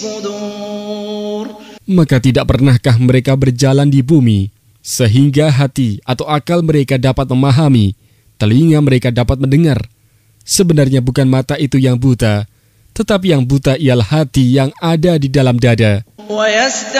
Maka tidak pernahkah mereka berjalan di bumi, sehingga hati atau akal mereka dapat memahami, telinga mereka dapat mendengar. Sebenarnya bukan mata itu yang buta, tetapi yang buta ialah hati yang ada di dalam dada.